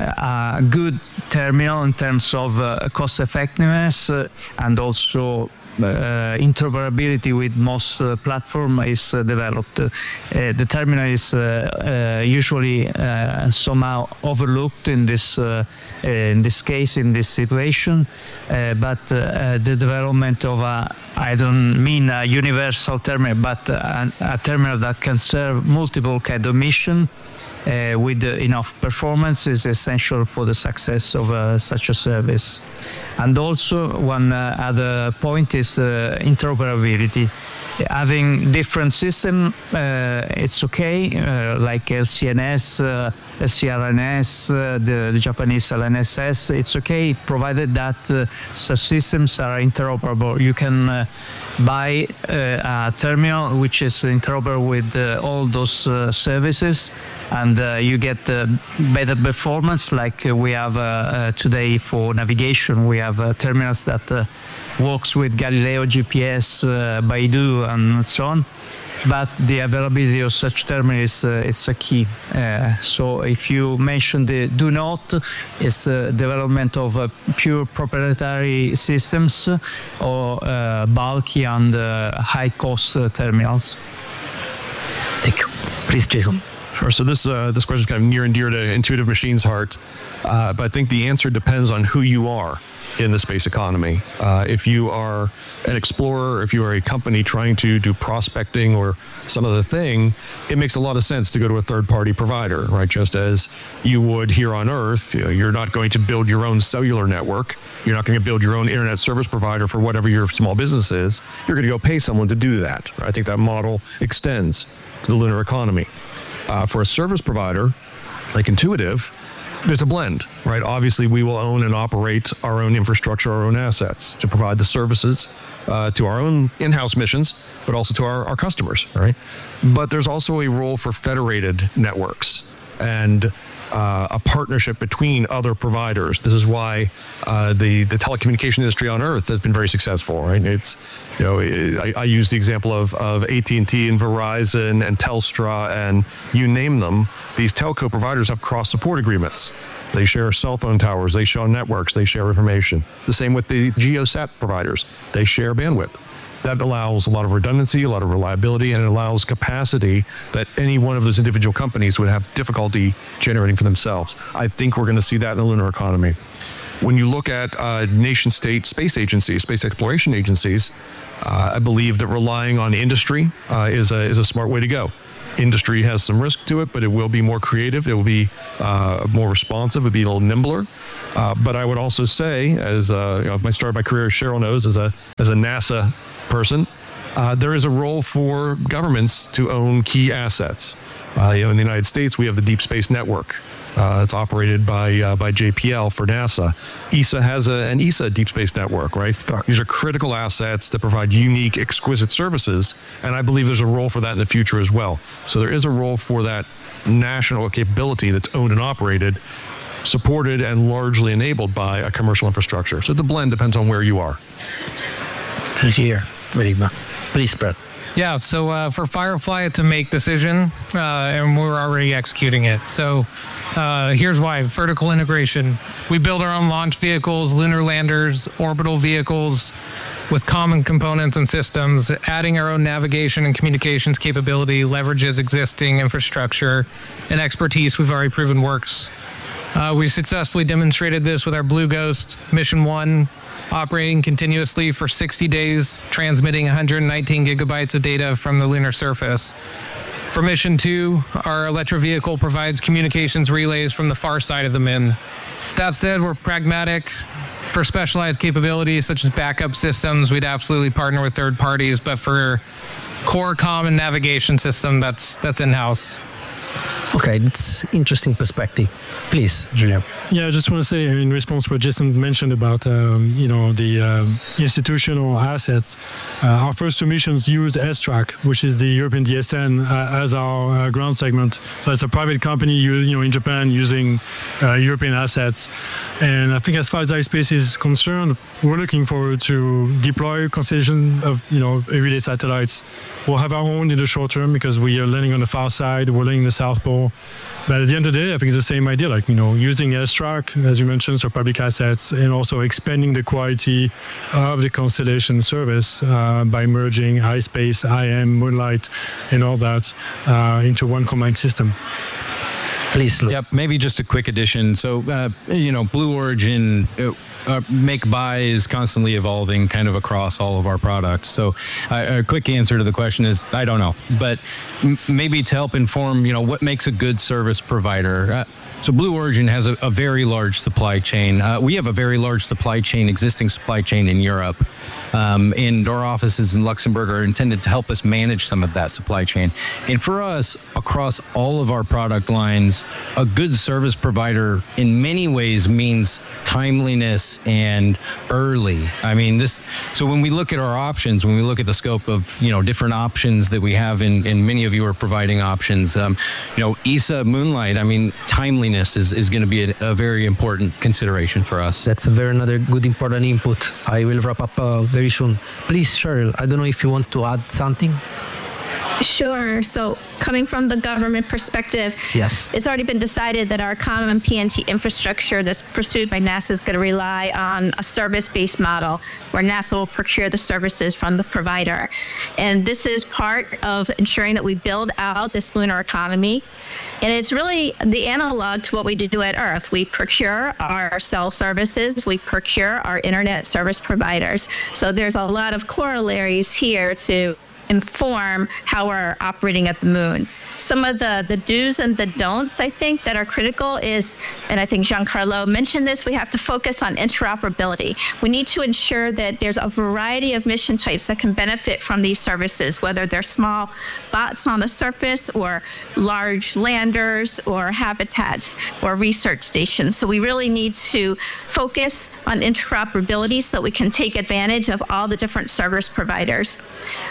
a good terminal in terms of uh, cost effectiveness uh, and also uh, interoperability with most uh, platform is uh, developed. Uh, the terminal is uh, uh, usually uh, somehow overlooked in this uh, in this case, in this situation, uh, but uh, the development of a, I don't mean a universal terminal, but a, a terminal that can serve multiple kind of mission uh, with uh, enough performance is essential for the success of uh, such a service. And also one uh, other point is uh, interoperability. Having different system, uh, it's okay, uh, like L C N S, uh, C R N S, uh, the, the Japanese L N S S, it's okay, provided that uh, such systems are interoperable. You can uh, buy uh, a terminal which is interoperable with uh, all those uh, services, and uh, you get uh, better performance, like uh, we have uh, uh, today for navigation. We have uh, terminals that uh, works with Galileo, G P S, uh, Baidu, and so on. But the availability of such terminal is, uh, is a key. Uh, so if you mention the do not, it's the development of uh, pure proprietary systems or uh, bulky and uh, high-cost uh, terminals. Thank you. Please, Jason. Sure. So this uh, this question is kind of near and dear to Intuitive Machines' heart, uh, but I think the answer depends on who you are in the space economy. Uh, if you are an explorer, if you are a company trying to do prospecting or some other thing, it makes a lot of sense to go to a third-party provider, right? Just as you would here on Earth, you know, you're not going to build your own cellular network. You're not going to build your own internet service provider for whatever your small business is. You're going to go pay someone to do that. I think that model extends to the lunar economy. Uh, for a service provider like Intuitive, it's a blend, right? Obviously, we will own and operate our own infrastructure, our own assets to provide the services uh, to our own in-house missions, but also to our, our customers, right? But there's also a role for federated networks. And uh, a partnership between other providers. This is why uh, the the telecommunication industry on Earth has been very successful, right? It's, you know, I, I use the example of of A T and T and Verizon and Telstra and you name them. These telco providers have cross support agreements. They share cell phone towers, they share networks, they share information. The same with the GeoSat providers. They share bandwidth. That allows a lot of redundancy, a lot of reliability, and it allows capacity that any one of those individual companies would have difficulty generating for themselves. I think we're going to see that in the lunar economy. When you look at uh, nation-state space agencies, space exploration agencies, uh, I believe that relying on industry uh, is a is a smart way to go. Industry has some risk to it, but it will be more creative. It will be uh, more responsive. It'll be a little nimbler. Uh, but I would also say, as uh, you know, if I started my career, as Cheryl knows, as a as a NASA person, uh, there is a role for governments to own key assets. Uh, you know, in the United States, we have the Deep Space Network. Uh, it's operated by uh, by J P L for NASA. E S A has a, an E S A Deep Space Network, right? These are critical assets that provide unique, exquisite services, and I believe there's a role for that in the future as well. So there is a role for that national capability that's owned and operated, supported and largely enabled by a commercial infrastructure. So the blend depends on where you are. Here, very much. Please, Brett. Yeah, so uh, for Firefly to make decision, uh, and we're already executing it. So uh, here's why. Vertical integration. We build our own launch vehicles, lunar landers, orbital vehicles with common components and systems, adding our own navigation and communications capability, leverages existing infrastructure and expertise we've already proven works. Uh, we successfully demonstrated this with our Blue Ghost Mission one, operating continuously for sixty days, transmitting one hundred nineteen gigabytes of data from the lunar surface. For Mission two, our Electra vehicle provides communications relays from the far side of the Min. That said, we're pragmatic. For specialized capabilities such as backup systems, we'd absolutely partner with third parties, but for core common navigation system, that's that's in-house. Okay, that's interesting perspective. Please, Julien. Yeah, I just want to say in response to what Jason mentioned about um, you know the um, institutional assets. Uh, our first two missions used S-Track, which is the European D S N, uh, as our uh, ground segment. So it's a private company, you, you know, in Japan using uh, European assets. And I think as far as iSpace is concerned, we're looking forward to deploy constellation of you know everyday satellites. We'll have our own in the short term because we are landing on the far side, we're landing in the South Pole. But at the end of the day, I think it's the same idea, like, you know, using S-Track, as you mentioned, so public assets, and also expanding the quality of the constellation service uh, by merging iSpace, I M, Moonlight, and all that uh, into one combined system. Please. Yep, maybe just a quick addition. So, uh, you know, Blue Origin, uh, uh, make buy is constantly evolving kind of across all of our products. So uh, a quick answer to the question is, I don't know. But m- maybe to help inform, you know, what makes a good service provider. Uh, so Blue Origin has a, a very large supply chain. Uh, we have a very large supply chain, existing supply chain in Europe. Um, and our offices in Luxembourg are intended to help us manage some of that supply chain. And for us, across all of our product lines, a good service provider in many ways means timeliness and early. I mean, this, so when we look at our options, when we look at the scope of, you know, different options that we have, and, and many of you are providing options, um, you know, E S A, Moonlight, I mean, timeliness is, is going to be a, a very important consideration for us. That's a very another good important input. I will wrap up uh, very soon. Please, Cheryl, I don't know if you want to add something. Sure. So coming from the government perspective, yes, it's already been decided that our common P N T infrastructure that's pursued by NASA is going to rely on a service-based model where NASA will procure the services from the provider. And this is part of ensuring that we build out this lunar economy. And it's really the analog to what we do at Earth. We procure our cell services, we procure our internet service providers. So there's a lot of corollaries here to inform how we're operating at the moon. Some of the, the do's and the don'ts, I think, that are critical is, and I think Giancarlo mentioned this, we have to focus on interoperability. We need to ensure that there's a variety of mission types that can benefit from these services, whether they're small bots on the surface or large landers or habitats or research stations. So we really need to focus on interoperability so that we can take advantage of all the different service providers. We also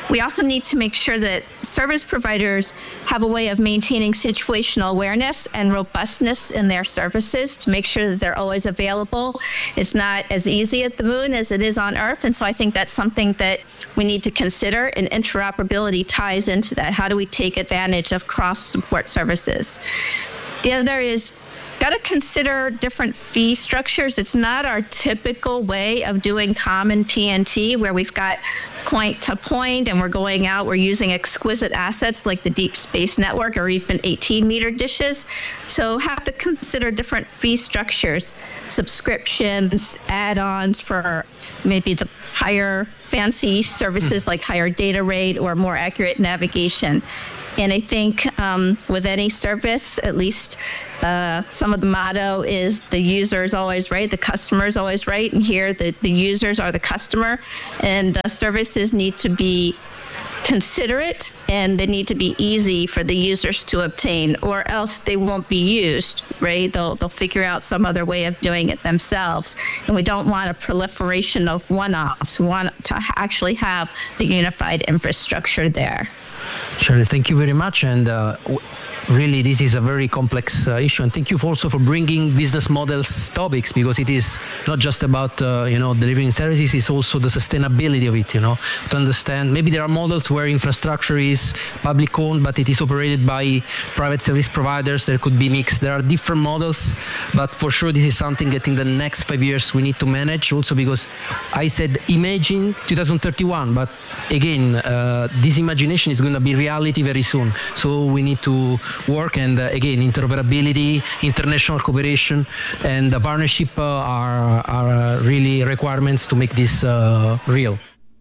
also need to make sure that service providers have a way of maintaining situational awareness and robustness in their services to make sure that they're always available. It's not as easy at the moon as it is on Earth, and so I think that's something that we need to consider, and interoperability ties into that. How do we take advantage of cross-support services? The other is got to consider different fee structures. It's not our typical way of doing common P N T where we've got point to point and we're going out, we're using exquisite assets like the Deep Space Network or even eighteen meter dishes. So have to consider different fee structures, subscriptions, add-ons for maybe the higher fancy services like higher data rate or more accurate navigation. And I think um, with any service, at least uh, some of the motto is the user is always right, the customer is always right. And here the, the users are the customer. And the services need to be considerate and they need to be easy for the users to obtain, or else they won't be used, right? They'll, they'll figure out some other way of doing it themselves. And we don't want a proliferation of one-offs. We want to actually have the unified infrastructure there. Shirley, thank you very much. And uh, w- really, this is a very complex uh, issue. And thank you also for bringing business models topics, because it is not just about, uh, you know, delivering services, it's also the sustainability of it, you know, to understand. Maybe there are models where infrastructure is public owned, but it is operated by private service providers. There could be mixed. There are different models, but for sure, this is something that in the next five years we need to manage also, because I said imagine two thousand thirty-one, but again, uh, this imagination is going to be reality very soon. So we need to work, and uh, again, interoperability, international cooperation, and the partnership uh, are, are really requirements to make this uh, real.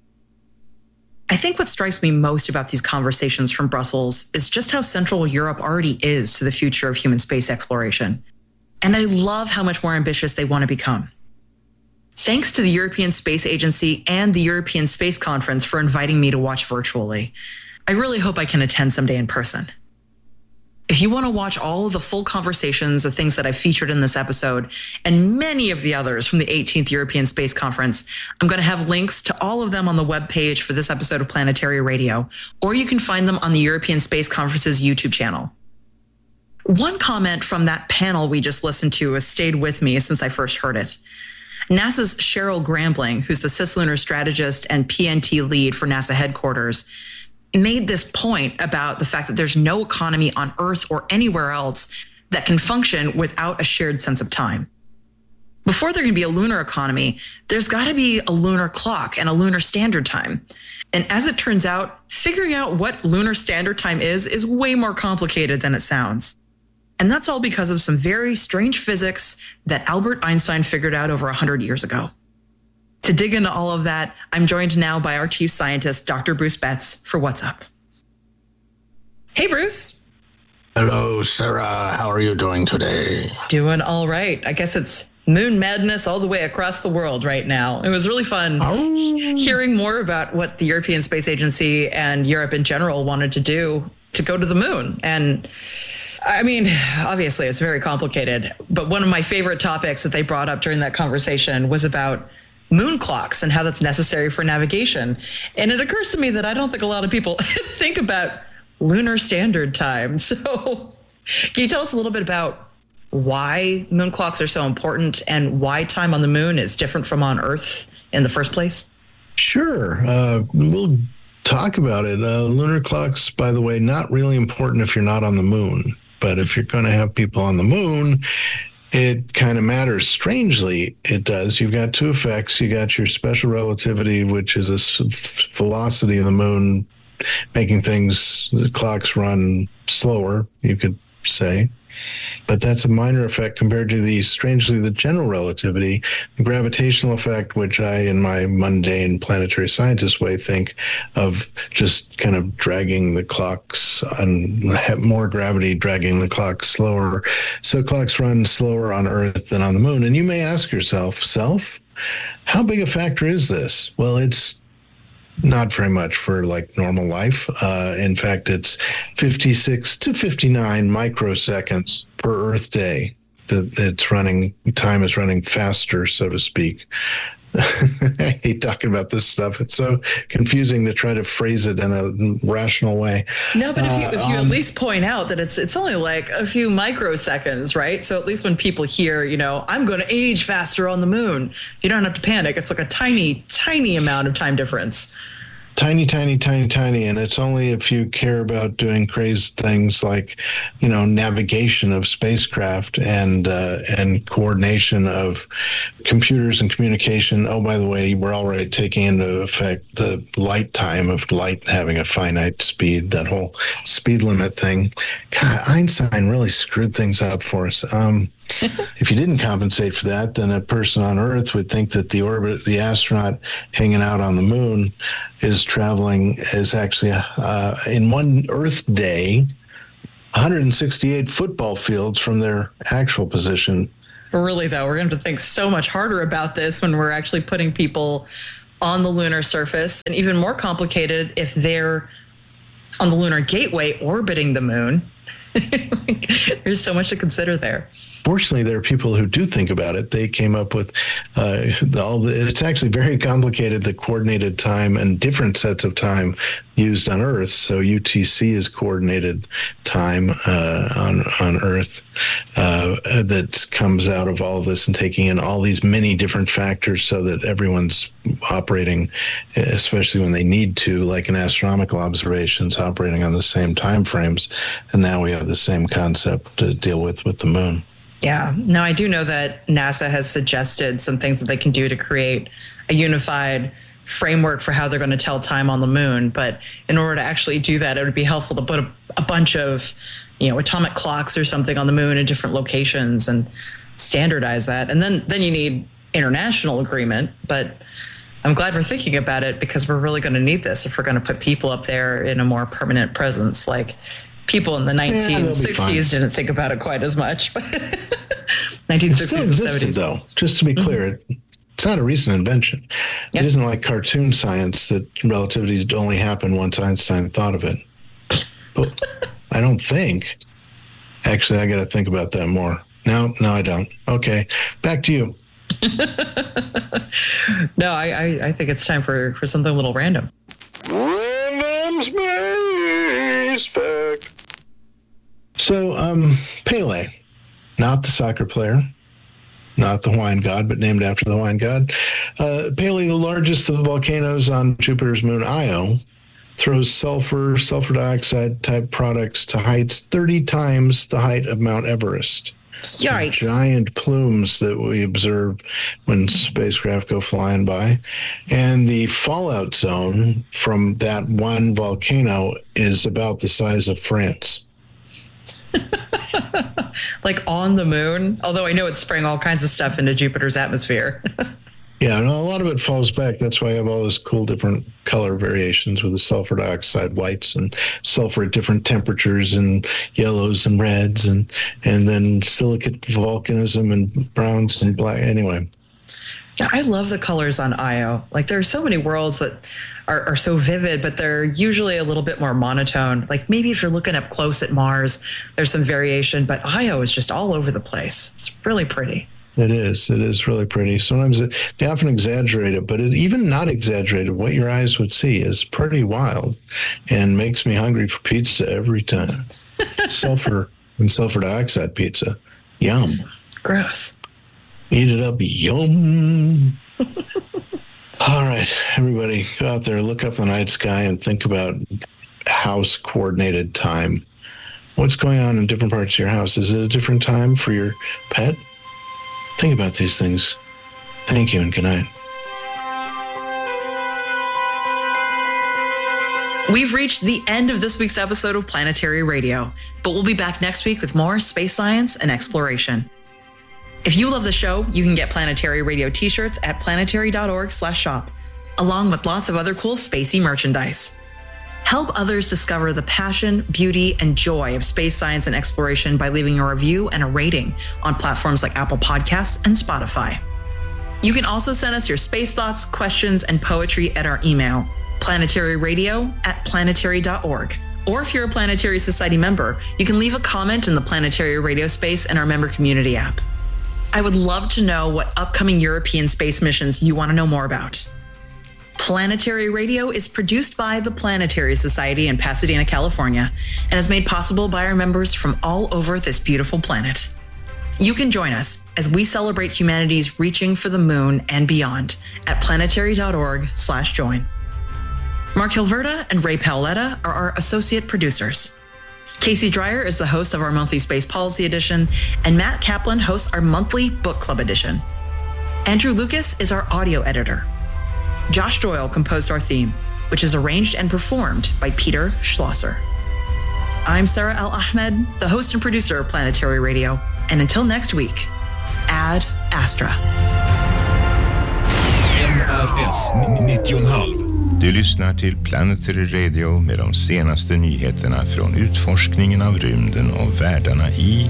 I think what strikes me most about these conversations from Brussels is just how central Europe already is to the future of human space exploration. And I love how much more ambitious they want to become. Thanks to the European Space Agency and the European Space Conference for inviting me to watch virtually. I really hope I can attend someday in person. If you want to watch all of the full conversations of things that I've featured in this episode and many of the others from the eighteenth European Space Conference, I'm going to have links to all of them on the webpage for this episode of Planetary Radio, or you can find them on the European Space Conference's YouTube channel. One comment from that panel we just listened to has stayed with me since I first heard it. NASA's Cheryl Grambling, who's the cislunar strategist and P N T lead for NASA headquarters, made this point about the fact that there's no economy on Earth or anywhere else that can function without a shared sense of time. Before there can be a lunar economy, there's got to be a lunar clock and a lunar standard time. And as it turns out, figuring out what lunar standard time is is way more complicated than it sounds. And that's all because of some very strange physics that Albert Einstein figured out over one hundred years ago. To dig into all of that, I'm joined now by our chief scientist, Doctor Bruce Betts, for What's Up. Hey, Bruce. Hello, Sarah. How are you doing today? Doing all right. I guess it's moon madness all the way across the world right now. It was really fun oh. hearing more about what the European Space Agency and Europe in general wanted to do to go to the moon. And I mean, obviously, it's very complicated. But one of my favorite topics that they brought up during that conversation was about moon clocks and how that's necessary for navigation. And it occurs to me that I don't think a lot of people think about lunar standard time. So can you tell us a little bit about why moon clocks are so important and why time on the moon is different from on Earth in the first place? Sure. Uh, we'll talk about it. Uh, lunar clocks, by the way, not really important if you're not on the moon. But if you're going to have people on the moon, it kind of matters. Strangely, it does. You've got two effects. You got your special relativity, which is a velocity of the moon, making things, the clocks run slower, you could say. But that's a minor effect compared to the, strangely, the general relativity, the gravitational effect, which I, in my mundane planetary scientist way, think of just kind of dragging the clocks and more gravity dragging the clocks slower. So clocks run slower on Earth than on the moon. And you may ask yourself, self, how big a factor is this? Well, it's not very much for like normal life. Uh, in fact, it's fifty-six to fifty-nine microseconds per Earth day that it's running. Time is running faster, so to speak, I hate talking about this stuff. It's so confusing to try to phrase it in a rational way. No, but if you, if you um, at least point out that it's it's only like a few microseconds, right? So at least when people hear, you know, I'm going to age faster on the moon, you don't have to panic. It's like a tiny, tiny amount of time difference. Tiny, tiny, tiny, tiny. And it's only if you care about doing crazy things like, you know, navigation of spacecraft and uh, and coordination of computers and communication. Oh, by the way, we're already taking into effect the light time of light having a finite speed, that whole speed limit thing. God, Einstein really screwed things up for us. Um, if you didn't compensate for that, then a person on Earth would think that the orbit, the astronaut hanging out on the moon is traveling, is actually uh, in one Earth day, one hundred sixty-eight football fields from their actual position. Really, though, we're going to have to think so much harder about this when we're actually putting people on the lunar surface, and even more complicated if they're on the lunar gateway orbiting the moon. There's so much to consider there. Fortunately, there are people who do think about it. They came up with uh, all the, it's actually very complicated, the coordinated time and different sets of time used on Earth. So U T C is coordinated time uh, on, on Earth uh, that comes out of all of this and taking in all these many different factors so that everyone's operating, especially when they need to, like in astronomical observations, operating on the same time frames. And now we have the same concept to deal with with the moon. Yeah. Now, I do know that NASA has suggested some things that they can do to create a unified framework for how they're going to tell time on the moon. But in order to actually do that, it would be helpful to put a, a bunch of, you know, atomic clocks or something on the moon in different locations and standardize that. And then, then you need international agreement. But I'm glad we're thinking about it, because we're really going to need this if we're going to put people up there in a more permanent presence. Like, people in the nineteen sixties yeah, didn't think about it quite as much, but nineteen sixties and seventies. Though, just to be clear, mm-hmm. It's not a recent invention. Yep. It isn't like cartoon science that relativity only happened once Einstein thought of it. But I don't think. Actually, I got to think about that more. No, no, I don't. Okay, back to you. No, I, I, I think it's time for, for something a little random. Random space fact. So, um, Pele, not the soccer player, not the Hawaiian god, but named after the Hawaiian god. Uh, Pele, the largest of the volcanoes on Jupiter's moon Io, throws sulfur, sulfur dioxide type products to heights thirty times the height of Mount Everest. Yikes. Giant plumes that we observe when spacecraft go flying by. And the fallout zone from that one volcano is about the size of France. Like on the moon, although I know it's spraying all kinds of stuff into Jupiter's atmosphere. Yeah, and a lot of it falls back. That's why I have all those cool different color variations with the sulfur dioxide whites and sulfur at different temperatures and yellows and reds and and then silicate volcanism and browns and black. Anyway. Yeah, I love the colors on Io. Like, there are so many worlds that are, are so vivid, but they're usually a little bit more monotone. Like, maybe if you're looking up close at Mars, there's some variation, but Io is just all over the place. It's really pretty. It is. It is really pretty. Sometimes it, they often exaggerate it, but it, even not exaggerated, what your eyes would see is pretty wild and makes me hungry for pizza every time. Sulfur and sulfur dioxide pizza. Yum. Gross. Eat it up. Yum. All right, everybody, go out there, look up the night sky and think about house coordinated time. What's going on in different parts of your house? Is it a different time for your pet? Think about these things. Thank you and good night. We've reached the end of this week's episode of Planetary Radio, but we'll be back next week with more space science and exploration. If you love the show, you can get Planetary Radio t-shirts at planetary.org slash shop, along with lots of other cool spacey merchandise. Help others discover the passion, beauty, and joy of space science and exploration by leaving a review and a rating on platforms like Apple Podcasts and Spotify. You can also send us your space thoughts, questions, and poetry at our email, planetaryradio at planetary dot org. Or if you're a Planetary Society member, you can leave a comment in the Planetary Radio space in our member community app. I would love to know what upcoming European space missions you want to know more about. Planetary Radio is produced by the Planetary Society in Pasadena, California, and is made possible by our members from all over this beautiful planet. You can join us as we celebrate humanity's reaching for the moon and beyond at planetary.org slash join. Mark Hilverda and Ray Paoletta are our associate producers. Casey Dreyer is the host of our monthly Space Policy Edition, and Matt Kaplan hosts our monthly Book Club Edition. Andrew Lucas is our audio editor. Josh Doyle composed our theme, which is arranged and performed by Peter Schlosser. I'm Sarah El-Ahmed, the host and producer of Planetary Radio, and until next week, Ad Astra. N R S nittio komma fem. Du lyssnar till Planetary Radio med de senaste nyheterna från utforskningen av rymden och världarna i